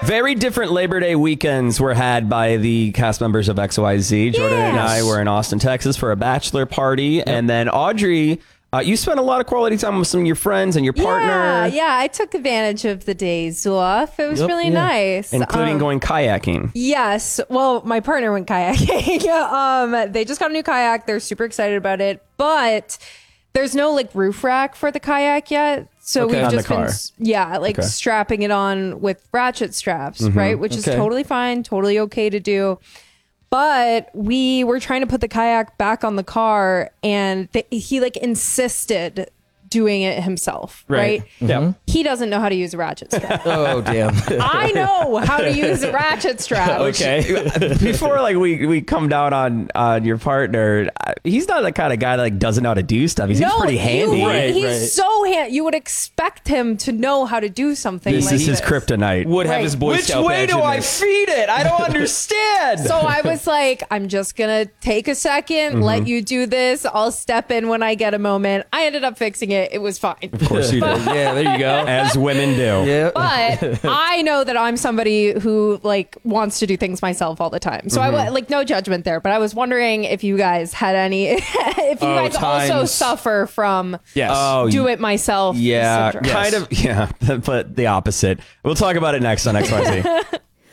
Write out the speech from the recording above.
Very different Labor Day weekends were had by the cast members of XYZ. Jordan and I were in Austin, Texas for a bachelor party. And then Audrey, you spent a lot of quality time with some of your friends and your partner. Yeah, I took advantage of the days off. It was really nice. Including going kayaking. Yes. Well, my partner went kayaking. They just got a new kayak. They're super excited about it. But there's no like roof rack for the kayak yet. So we've On just the been car. strapping it on with ratchet straps, right? Which is totally fine, totally okay to do. But we were trying to put the kayak back on the car, and he like insisted doing it himself, right? Yeah. He doesn't know how to use a ratchet strap. Oh, damn. I know how to use a ratchet strap. Okay. Before like we come down on your partner, he's not the kind of guy that like doesn't know how to do stuff. He seems pretty handy. He's so handy. You would expect him to know how to do something This like is his kryptonite. Would have his Boy Which Scout way badge do in I this. feed it? I don't understand. So I was like, I'm just going to take a second, let you do this. I'll step in when I get a moment. I ended up fixing it. It was fine. Of course you did. Yeah, there you go. As women do. Yeah. But I know that I'm somebody who like wants to do things myself all the time. So I like no judgment there, but I was wondering if you guys had any, if you guys also times. suffer from Yes. do it myself. Yeah, syndrome. kind of. Yeah, but the opposite. We'll talk about it next on XYZ.